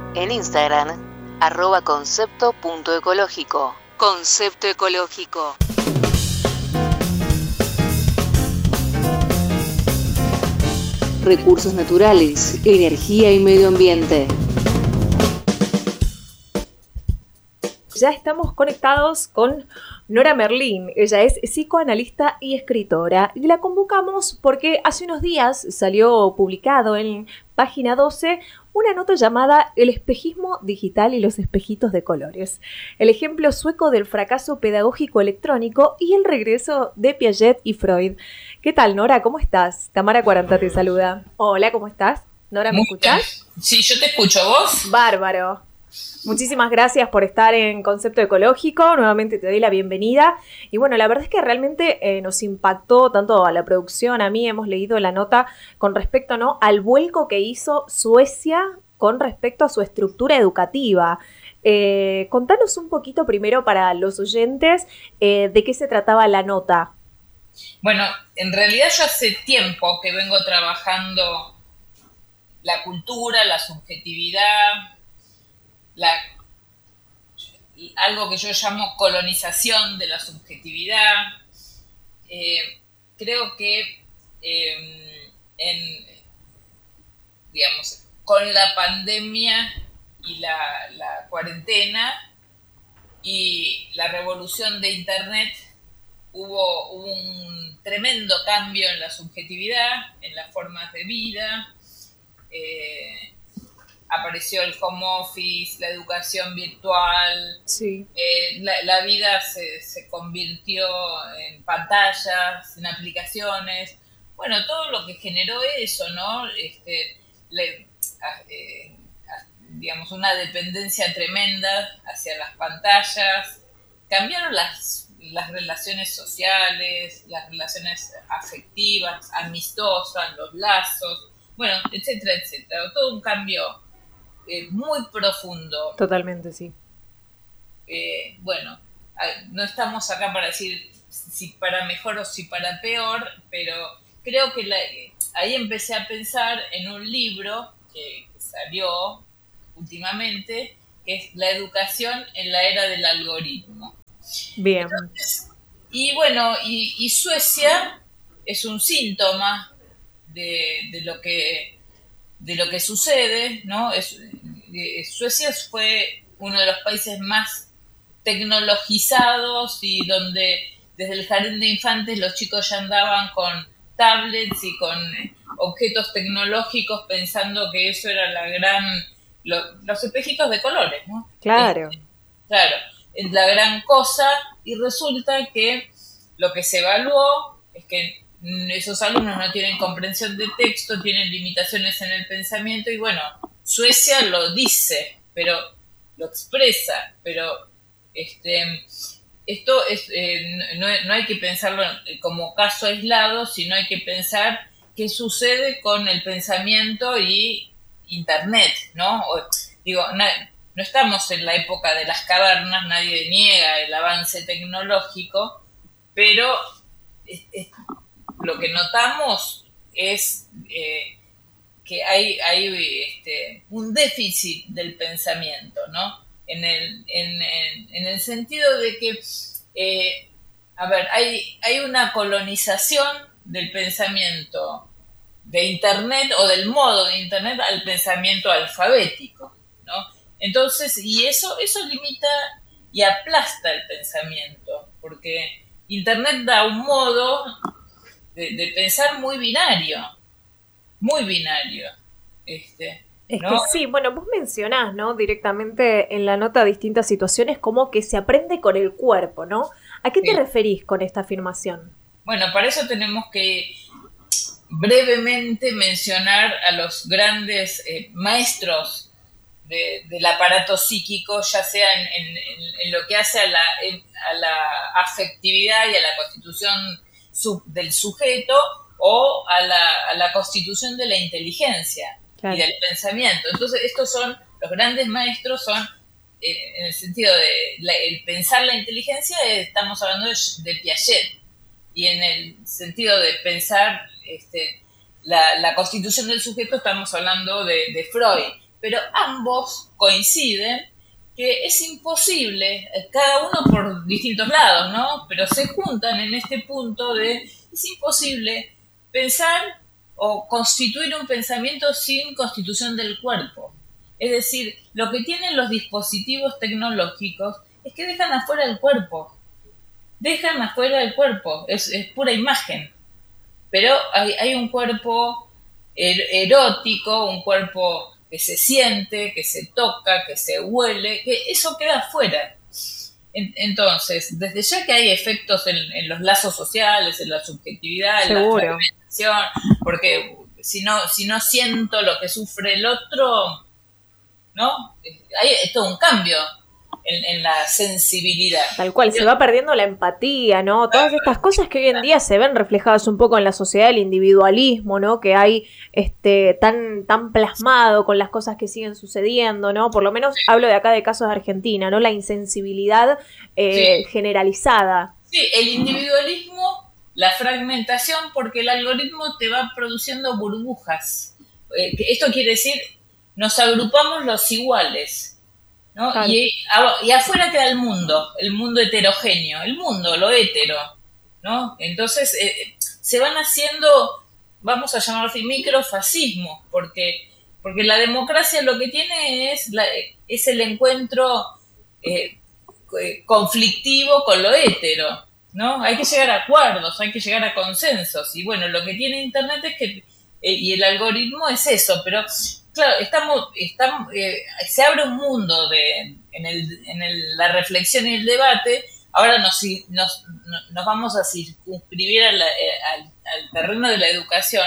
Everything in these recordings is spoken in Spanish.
En Instagram, @concepto.ecológico. Concepto ecológico. Recursos naturales, energía y medio ambiente. Ya estamos conectados con Nora Merlín. Ella es psicoanalista y escritora. Y la convocamos porque hace unos días salió publicado en Página 12 una nota llamada El espejismo digital y los espejitos de colores. El ejemplo sueco del fracaso pedagógico electrónico y el regreso de Piaget y Freud. ¿Qué tal, Nora? ¿Cómo estás? Tamara Cuaranta te saluda. Hola, ¿cómo estás? Nora, ¿me escuchás? Sí, yo te escucho. ¿Vos? Bárbaro. Muchísimas gracias por estar en Concepto Ecológico, nuevamente te doy la bienvenida. Y bueno, la verdad es que realmente nos impactó tanto a la producción, a mí hemos leído la nota con respecto, ¿no?, al vuelco que hizo Suecia con respecto a su estructura educativa. Contanos un poquito primero para los oyentes de qué se trataba la nota. Bueno, en realidad yo hace tiempo que vengo trabajando la cultura, la subjetividad, algo que yo llamo colonización de la subjetividad. Creo que digamos, con la pandemia y la cuarentena y la revolución de Internet hubo un tremendo cambio en la subjetividad, en las formas de vida. Apareció el home office, la educación virtual, sí. La vida se convirtió en pantallas, en aplicaciones. Bueno, todo lo que generó eso, ¿no? Digamos, una dependencia tremenda hacia las pantallas. Cambiaron las relaciones sociales, las relaciones afectivas, amistosas, los lazos, bueno, etcétera, etcétera. Todo un cambio muy profundo. Totalmente, sí. Bueno, no estamos acá para decir si para mejor o si para peor, pero creo que ahí empecé a pensar en un libro que salió últimamente, que es La educación en la era del algoritmo. Bien. Entonces, y bueno, y Suecia es un síntoma de lo que sucede, ¿no? Suecia fue uno de los países más tecnologizados y donde desde el jardín de infantes los chicos ya andaban con tablets y con objetos tecnológicos pensando que eso era los espejitos de colores, ¿no? Claro. Claro, es la gran cosa, y resulta que lo que se evaluó es que esos alumnos no tienen comprensión de texto, tienen limitaciones en el pensamiento, y bueno, Suecia lo dice, pero lo expresa, pero esto es no hay que pensarlo como caso aislado, sino hay que pensar qué sucede con el pensamiento y Internet, ¿no? No estamos en la época de las cavernas, nadie niega el avance tecnológico, pero lo que notamos es que hay un déficit del pensamiento, ¿no? En el sentido de que, hay una colonización del pensamiento de Internet o del modo de Internet al pensamiento alfabético, ¿no? Entonces, y eso limita y aplasta el pensamiento, porque Internet da un modo de pensar muy binario. Es que sí, bueno, vos mencionás, ¿no?, directamente en la nota distintas situaciones como que se aprende con el cuerpo, ¿no? ¿A qué te referís con esta afirmación? Bueno, para eso tenemos que brevemente mencionar a los grandes maestros del aparato psíquico, ya sea en lo que hace a la afectividad y a la constitución del sujeto, o a la constitución de la inteligencia. Claro. Y del pensamiento. Entonces, estos son los grandes maestros, son en el sentido de el pensar la inteligencia, estamos hablando de Piaget, y en el sentido de pensar la constitución del sujeto, estamos hablando de Freud. pero ambos coinciden que es imposible, cada uno por distintos lados, ¿no? Pero se juntan en este punto de es imposible pensar o constituir un pensamiento sin constitución del cuerpo. Es decir, lo que tienen los dispositivos tecnológicos es que dejan afuera el cuerpo. Dejan afuera el cuerpo, es pura imagen. Pero hay un cuerpo erótico, un cuerpo que se siente, que se toca, que se huele, que eso queda afuera. Entonces, desde ya que hay efectos en los lazos sociales, en la subjetividad, en la Seguro. fragmentación, porque si no siento lo que sufre el otro, ¿no? Hay todo un cambio en la sensibilidad. Tal cual, se va perdiendo la empatía, ¿no? Todas estas cosas que hoy en día se ven reflejadas un poco en la sociedad, el individualismo, ¿no? Que hay tan plasmado con las cosas que siguen sucediendo, ¿no? Por lo menos hablo de acá de casos de Argentina, ¿no? La insensibilidad Sí. generalizada. Sí, el individualismo, la fragmentación, porque el algoritmo te va produciendo burbujas. Esto quiere decir, nos agrupamos los iguales, ¿no? Claro. Y afuera queda el mundo heterogéneo, el mundo, lo hetero, ¿no? Entonces se van haciendo, vamos a llamarlo así, microfascismos, porque la democracia lo que tiene es el encuentro eh, conflictivo con lo hetero, ¿no? Hay que llegar a acuerdos, hay que llegar a consensos, y bueno, lo que tiene Internet es que, y el algoritmo es eso, pero claro, se abre un mundo en la reflexión y el debate. Ahora nos vamos a circunscribir al terreno de la educación,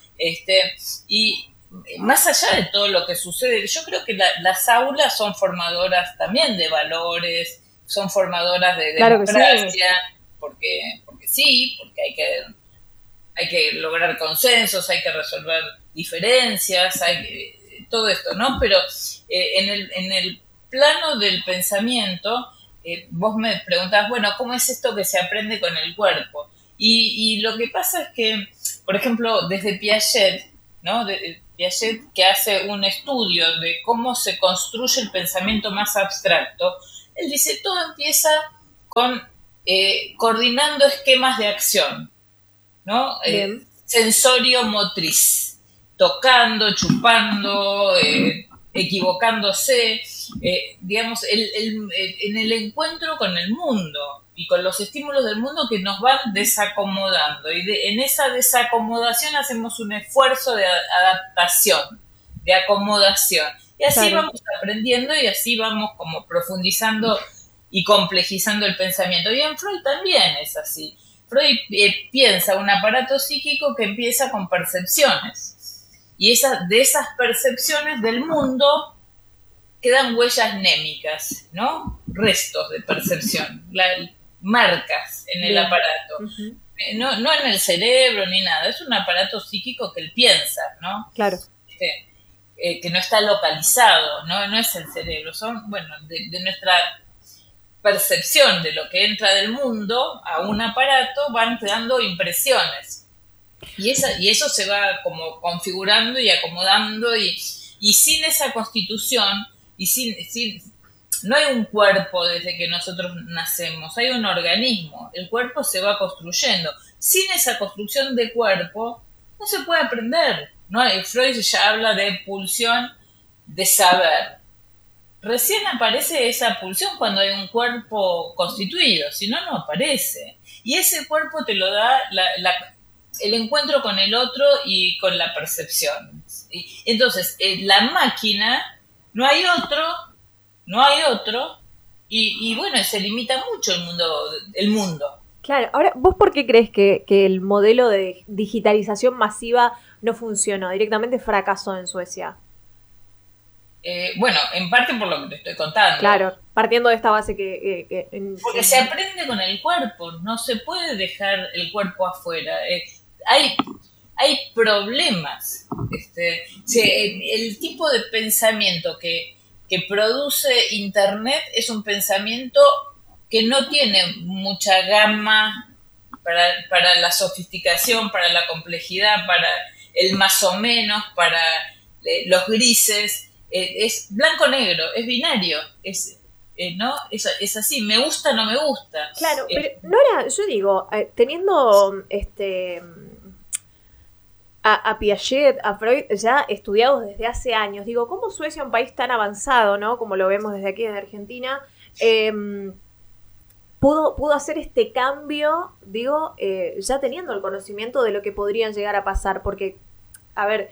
y más allá de todo lo que sucede, yo creo que las aulas son formadoras también de valores, son formadoras de Claro que sí. democracia, porque sí, porque hay que lograr consensos, hay que resolver diferencias, todo esto, ¿no? Pero en el plano del pensamiento, vos me preguntás, bueno, ¿cómo es esto que se aprende con el cuerpo? Y lo que pasa es que, por ejemplo, desde Piaget, ¿no? Piaget, que hace un estudio de cómo se construye el pensamiento más abstracto, él dice, todo empieza con coordinando esquemas de acción, ¿no? Sensorio motriz, tocando, chupando, equivocándose, digamos, en el encuentro con el mundo y con los estímulos del mundo que nos van desacomodando. Y en esa desacomodación hacemos un esfuerzo de adaptación, de acomodación. Y así Claro. vamos aprendiendo y así vamos como profundizando y complejizando el pensamiento. Y en Freud también es así. Freud piensa un aparato psíquico que empieza con percepciones. Y de esas percepciones del mundo quedan huellas némicas, ¿no? Restos de percepción, marcas en el aparato. Uh-huh. No en el cerebro ni nada, es un aparato psíquico que él piensa, ¿no? Claro. Que no está localizado, no es el cerebro, son, bueno, de nuestra percepción de lo que entra del mundo a un aparato van quedando impresiones. Y eso se va como configurando y acomodando y sin esa constitución y no hay un cuerpo desde que nosotros nacemos, hay un organismo, el cuerpo se va construyendo. Sin esa construcción de cuerpo no se puede aprender, ¿no? Freud ya habla de pulsión de saber. Recién aparece esa pulsión cuando hay un cuerpo constituido, si no, no aparece. Y ese cuerpo te lo da el encuentro con el otro y con la percepción. Entonces, la máquina, no hay otro, y bueno, se limita mucho el mundo. Claro, ahora, ¿vos por qué crees que el modelo de digitalización masiva no funcionó? Directamente fracasó en Suecia. Bueno, en parte por lo que te estoy contando. Claro, partiendo de esta base porque se aprende con el cuerpo, no se puede dejar el cuerpo afuera. Hay problemas. El tipo de pensamiento que produce Internet es un pensamiento que no tiene mucha gama para la sofisticación, para la complejidad, para el más o menos, para los grises. es blanco-negro, es binario, ¿no? Es así, me gusta, no me gusta. Claro, pero Nora, yo digo, teniendo a Piaget, a Freud, ya estudiados desde hace años, digo, ¿cómo Suecia, un país tan avanzado, ¿no? Como lo vemos desde aquí, desde Argentina, pudo hacer este cambio, digo, ya teniendo el conocimiento de lo que podrían llegar a pasar? Porque, a ver,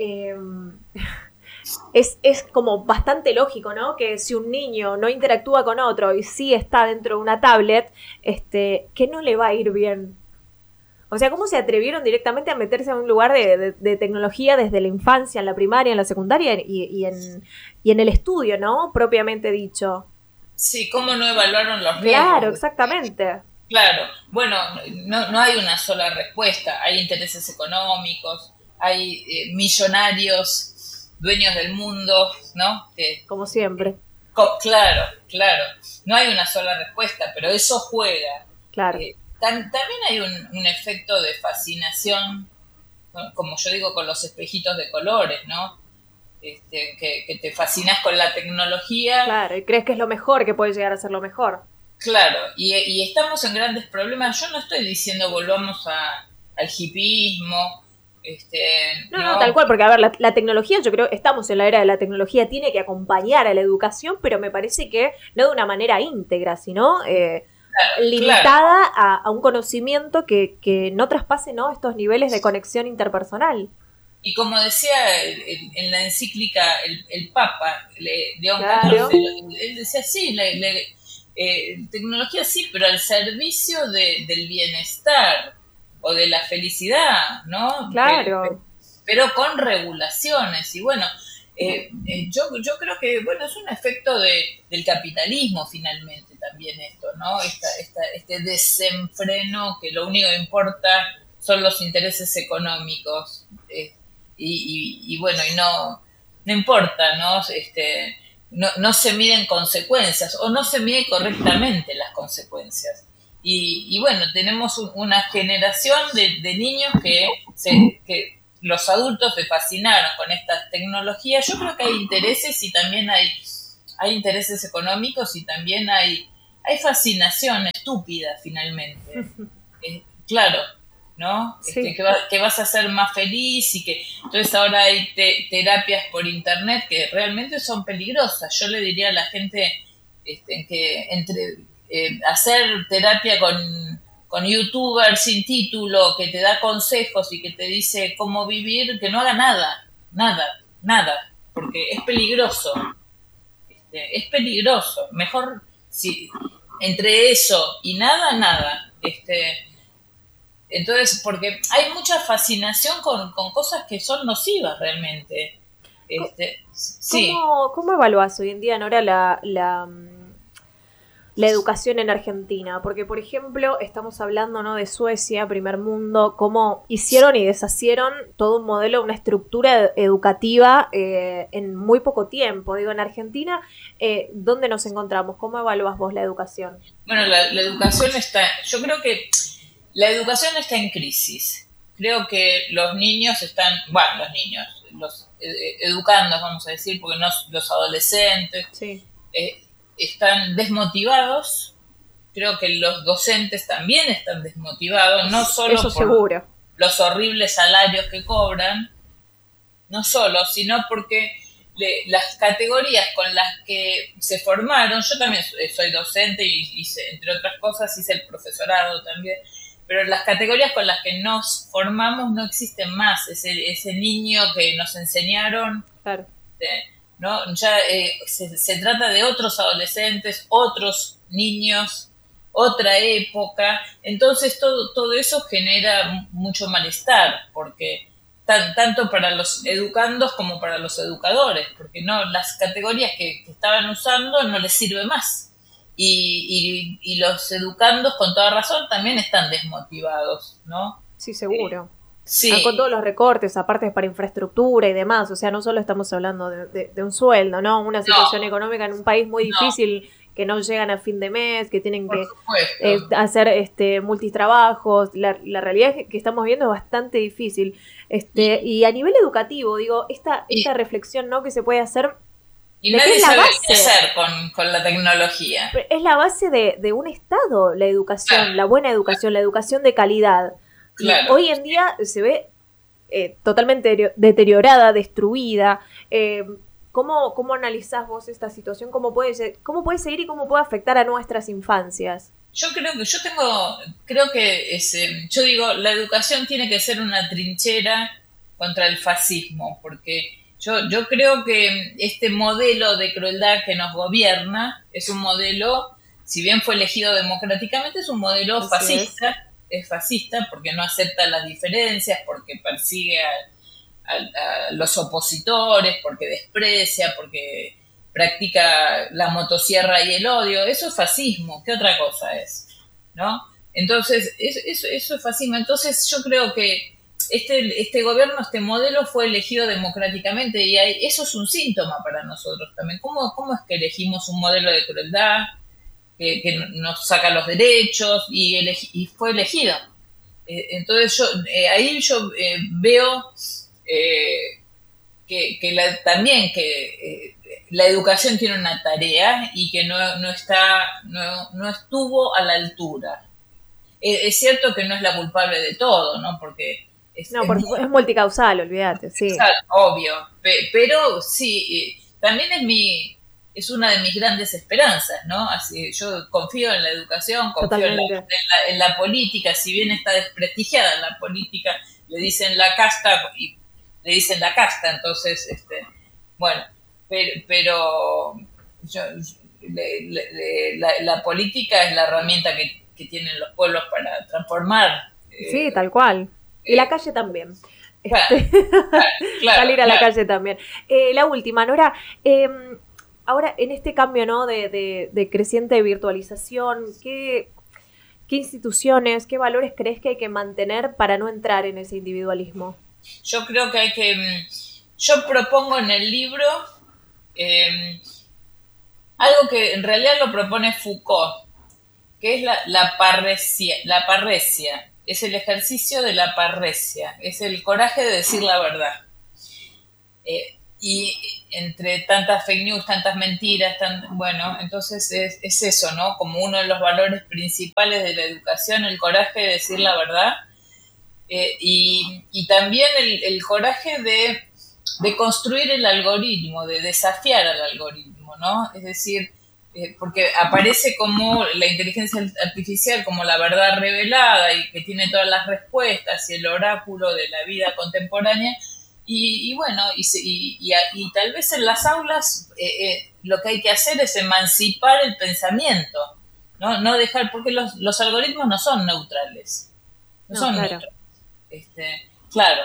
es como bastante lógico, ¿no? Que si un niño no interactúa con otro y sí está dentro de una tablet, que no le va a ir bien. O sea, ¿cómo se atrevieron directamente a meterse en un lugar de tecnología desde la infancia, en la primaria, en la secundaria y en el estudio, ¿no? Propiamente dicho. Sí, ¿cómo no evaluaron los riesgos? Claro, exactamente. Claro, bueno, no hay una sola respuesta. Hay intereses económicos, hay millonarios, dueños del mundo, ¿no? Como siempre. Claro, claro. No hay una sola respuesta, pero eso juega. Claro. También hay un efecto de fascinación, como yo digo, con los espejitos de colores, ¿no? Que te fascinas con la tecnología. Claro, y crees que es lo mejor, que puede llegar a ser lo mejor. Claro, y estamos en grandes problemas. Yo no estoy diciendo volvamos al hipismo. No, tal cual, porque a ver, la tecnología, yo creo, estamos en la era de la tecnología, tiene que acompañar a la educación, pero me parece que no de una manera íntegra, sino limitada a un conocimiento que no traspase, ¿no?, estos niveles de conexión interpersonal. Y como decía en la encíclica el Papa, León Claro. XIV, él decía, sí, tecnología sí, pero al servicio del bienestar o de la felicidad, ¿no? Claro. Pero con regulaciones. Y bueno, yo creo que, bueno, es un efecto del capitalismo finalmente también esto, ¿no? Este desenfreno que lo único que importa son los intereses económicos. Y bueno, y no importa, ¿no? No se miden consecuencias o no se mide correctamente las consecuencias. Y bueno, tenemos una generación de niños que los adultos se fascinaron con estas tecnologías. Yo creo que hay intereses y también hay intereses económicos y también hay fascinación estúpida finalmente. Claro, ¿no? Sí. Que vas a ser más feliz y que entonces ahora hay terapias por internet que realmente son peligrosas. Yo le diría a la gente que hacer terapia con youtubers sin título, que te da consejos y que te dice cómo vivir, que no haga nada, porque es peligroso. Es peligroso. Mejor si entre eso y nada. Entonces, porque hay mucha fascinación con cosas que son nocivas realmente. Sí. ¿Cómo evaluás hoy en día, Nora, la educación en Argentina? Porque, por ejemplo, estamos hablando, ¿no?, de Suecia, primer mundo, cómo hicieron y deshacieron todo un modelo, una estructura educativa en muy poco tiempo. Digo, en Argentina, ¿dónde nos encontramos? ¿Cómo evaluás vos la educación? Bueno, la educación yo creo que la educación está en crisis. Creo que los niños los educandos, vamos a decir, porque no los adolescentes, sí, están desmotivados. Creo que los docentes también están desmotivados, no solo eso por seguro. Los horribles salarios que cobran, no solo, sino porque las categorías con las que se formaron, yo también soy docente y hice, entre otras cosas, hice el profesorado también, pero las categorías con las que nos formamos no existen más. Ese niño que nos enseñaron, claro, ¿no? Ya se trata de otros adolescentes, otros niños, otra época. Entonces todo eso genera mucho malestar, porque tanto para los educandos como para los educadores, porque no, las categorías que estaban usando no les sirve más. Y los educandos, con toda razón, también están desmotivados, ¿no? Sí, seguro. Sí. Con todos los recortes, aparte para infraestructura y demás, o sea, no solo estamos hablando de un sueldo, ¿no? Una situación económica en un país muy difícil que no llegan a fin de mes, que tienen Por que supuesto. hacer multitrabajos. La realidad que estamos viendo es bastante difícil. Y a nivel educativo, digo, esta reflexión, ¿no?, que se puede hacer. Y nadie sabe qué hacer con la tecnología. Es la base de un Estado, la educación, claro, la buena educación, la educación de calidad. Claro. Y hoy en día se ve totalmente deteriorada, destruida. ¿Cómo analizás vos esta situación? ¿Cómo puede seguir y cómo puede afectar a nuestras infancias? Yo digo, la educación tiene que ser una trinchera contra el fascismo, porque yo creo que este modelo de crueldad que nos gobierna es un modelo, si bien fue elegido democráticamente, es un modelo fascista. Es fascista porque no acepta las diferencias, porque persigue a los opositores, porque desprecia, porque practica la motosierra y el odio. Eso es fascismo. ¿Qué otra cosa es? ¿No? Entonces, eso es fascismo. Entonces, yo creo que este gobierno, este modelo fue elegido democráticamente y eso es un síntoma para nosotros también. ¿Cómo es que elegimos un modelo de crueldad que nos saca los derechos y fue elegido? Entonces, ahí yo veo que la educación tiene una tarea y que no estuvo a la altura. Es cierto que no es la culpable de todo, ¿no? Porque es multicausal, olvídate, sí. Obvio, pero sí, también es una de mis grandes esperanzas, ¿no? Así, yo confío en la educación, confío en la política, si bien está desprestigiada en la política, le dicen la casta, entonces, bueno, pero la política es la herramienta que tienen los pueblos para transformar. Sí, tal cual. Y la calle también. Claro, salir a la calle también. La última, Nora. Ahora, en este cambio, ¿no?, de creciente virtualización, ¿qué instituciones, qué valores crees que hay que mantener para no entrar en ese individualismo? Yo creo que yo propongo en el libro algo que en realidad lo propone Foucault, que es la parresia. Es el ejercicio de la parresia, es el coraje de decir la verdad. Y entre tantas fake news, tantas mentiras, entonces es eso, ¿no? Como uno de los valores principales de la educación, el coraje de decir la verdad. Y también el coraje de construir el algoritmo, de desafiar al algoritmo, ¿no? Es decir, porque aparece como la inteligencia artificial como la verdad revelada y que tiene todas las respuestas y el oráculo de la vida contemporánea. Y tal vez en las aulas lo que hay que hacer es emancipar el pensamiento, no dejar, porque los algoritmos no son neutrales. Neutrales. Claro,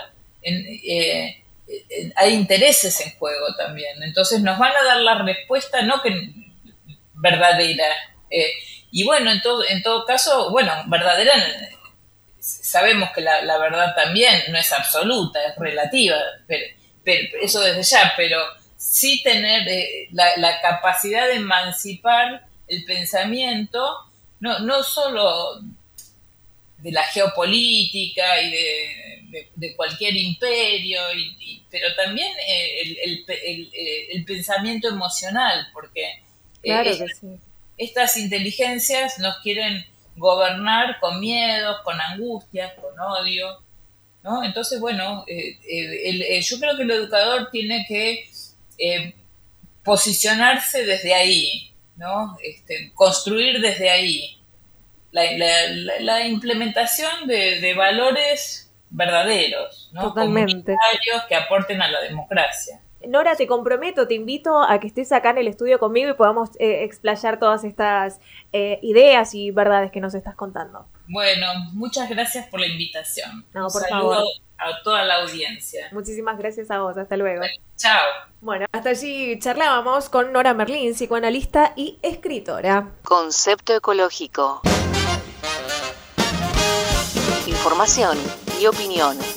hay intereses en juego también, entonces nos van a dar la respuesta verdadera, y bueno, en todo caso, verdadera, sabemos que la verdad también no es absoluta, es relativa, pero eso desde ya, pero sí tener la capacidad de emancipar el pensamiento, no solo de la geopolítica y de cualquier imperio, pero también el pensamiento emocional, porque claro que sí. Estas inteligencias nos quieren gobernar con miedos, con angustias, con odio, ¿no? Entonces, yo creo que el educador tiene que posicionarse desde ahí, ¿no? Construir desde ahí la implementación de valores verdaderos, ¿no? Totalmente. Comunitarios que aporten a la democracia. Nora, te comprometo, te invito a que estés acá en el estudio conmigo y podamos explayar todas estas ideas y verdades que nos estás contando. Bueno, muchas gracias por la invitación. No, por saludo favor. A toda la audiencia. Muchísimas gracias a vos, hasta luego. Bueno, chao. Bueno, hasta allí charlábamos con Nora Merlín, psicoanalista y escritora. Concepto ecológico. Información y opinión.